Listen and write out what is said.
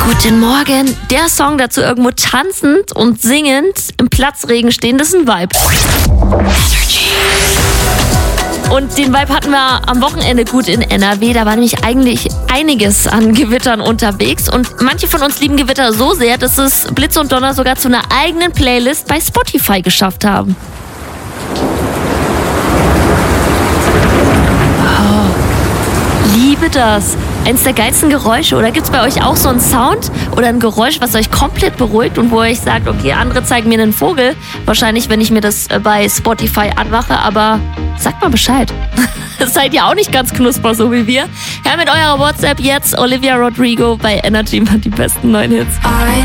Guten Morgen. Der Song dazu irgendwo tanzend und singend im Platzregen stehen, das ist ein Vibe. Und den Vibe hatten wir am Wochenende gut in NRW. Da war nämlich eigentlich einiges an Gewittern unterwegs. Und manche von uns lieben Gewitter so sehr, dass es Blitz und Donner sogar zu einer eigenen Playlist bei Spotify geschafft haben. Liebe das. Eins der geilsten Geräusche. Oder gibt es bei euch auch so einen Sound oder ein Geräusch, was euch komplett beruhigt und wo ihr euch sagt, okay, andere zeigen mir einen Vogel. Wahrscheinlich, wenn ich mir das bei Spotify anmache, aber sagt mal Bescheid. Seid ihr auch nicht ganz knusper, so wie wir? Ja, mit eurer WhatsApp jetzt Olivia Rodrigo bei Energy, die besten neuen Hits.